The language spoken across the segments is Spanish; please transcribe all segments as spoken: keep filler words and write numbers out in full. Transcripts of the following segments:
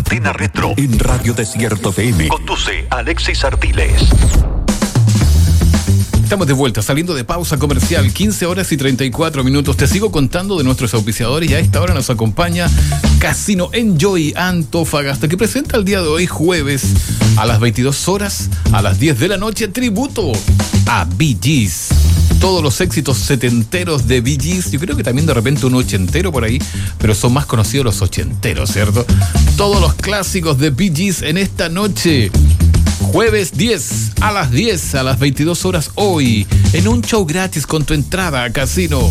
Antena Retro en Radio Desierto F M. Conduce Alexis Ardiles. Estamos de vuelta, saliendo de pausa comercial, quince horas y treinta y cuatro minutos. Te sigo contando de nuestros auspiciadores y a esta hora nos acompaña Casino Enjoy Antofagasta, que presenta el día de hoy, jueves, a las veintidós horas, a las diez de la noche, tributo a Bee Gees. Todos los éxitos setenteros de Bee Gees, yo creo que también de repente un ochentero por ahí, pero son más conocidos los ochenteros, ¿cierto? Todos los clásicos de Bee Gees en esta noche. Jueves diez, a las diez, a las veintidós horas hoy, en un show gratis con tu entrada a Casino.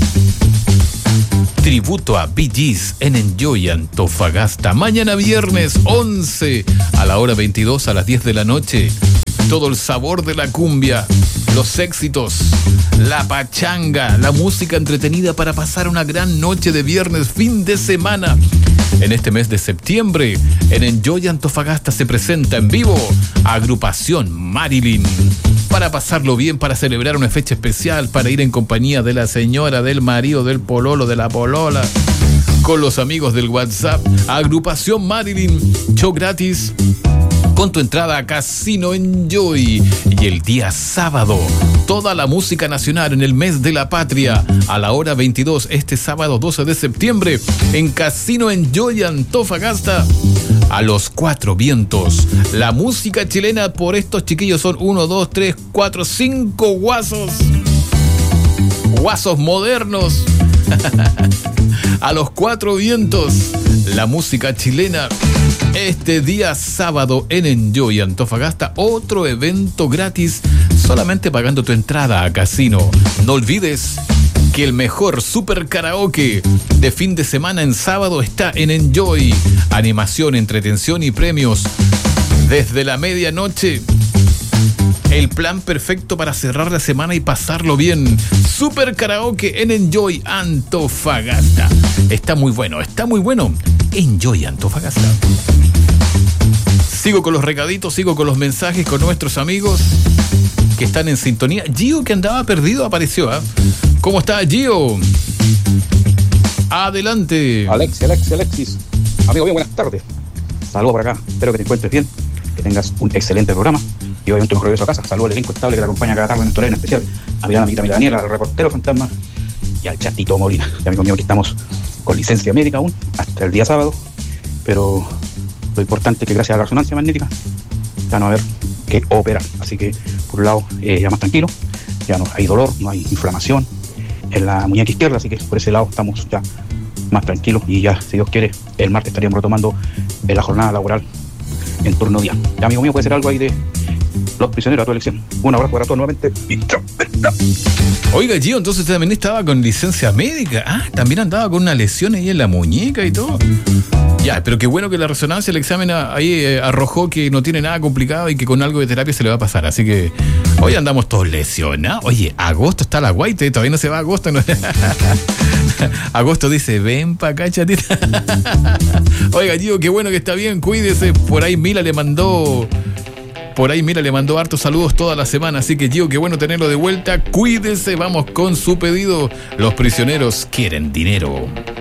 Tributo a Bee Gees en Enjoy Antofagasta. Mañana viernes once, a la hora veintidós, a las diez de la noche. Todo el sabor de la cumbia, los éxitos, la pachanga, la música entretenida para pasar una gran noche de viernes, fin de semana. En este mes de septiembre, en Enjoy Antofagasta se presenta en vivo Agrupación Marilyn. Para pasarlo bien, para celebrar una fecha especial, para ir en compañía de la señora, del marido, del pololo, de la polola, con los amigos del WhatsApp. Agrupación Marilyn, show gratis con tu entrada a Casino Enjoy. Y el día sábado, toda la música nacional en el mes de la patria, a la hora veintidós, este sábado doce de septiembre, en Casino Enjoy Antofagasta, a los cuatro vientos. La música chilena por estos chiquillos son uno, dos, tres, cuatro, cinco guasos. Guasos modernos. A los cuatro vientos, la música chilena. Este día sábado en Enjoy Antofagasta, otro evento gratis, solamente pagando tu entrada a Casino. No olvides que el mejor super karaoke de fin de semana en sábado está en Enjoy. Animación, entretención y premios desde la medianoche. El plan perfecto para cerrar la semana y pasarlo bien. Super karaoke en Enjoy Antofagasta. Está muy bueno, está muy bueno. Enjoy Antofagasta. Sigo con los recaditos, sigo con los mensajes con nuestros amigos que están en sintonía. Gio, que andaba perdido, apareció, ¿eh? ¿Cómo está, Gio? Adelante. Alexis, Alexis, Alexis. Amigo mío, buenas tardes. Saludos por acá. Espero que te encuentres bien, que tengas un excelente programa. Y obviamente un regreso a casa. Saludos al elenco estable que te acompaña cada tarde en Torre, en especial a mi gran amiguita Daniela, al reportero fantasma y al Chatito Molina. Y amigo mío, que estamos con licencia médica aún hasta el día sábado, pero lo importante es que gracias a la resonancia magnética ya no va a haber que operar. Así que por un lado eh, ya más tranquilo, ya no hay dolor, no hay inflamación en la muñeca izquierda, así que por ese lado estamos ya más tranquilos y ya, si Dios quiere, el martes estaríamos retomando eh, la jornada laboral en turno día. Ya, amigo mío, puede ser algo ahí de los prisioneros a tu elección. Un abrazo para todos nuevamente. Oiga, Gio, entonces también estaba con licencia médica. Ah, también andaba con una lesión ahí en la muñeca y todo. Ya, pero qué bueno que la resonancia, el examen ahí eh, arrojó que no tiene nada complicado y que con algo de terapia se le va a pasar. Así que hoy andamos todos lesionados. Oye, agosto está la guaite, todavía no se va a agosto. ¿No? Agosto dice, ven pa' acá, chatita. Oiga, Gio, qué bueno que está bien, cuídese. Por ahí Mila le mandó... Por ahí, mira, le mandó hartos saludos toda la semana. Así que, Gio, qué bueno tenerlo de vuelta. Cuídese, vamos con su pedido. Los prisioneros quieren dinero.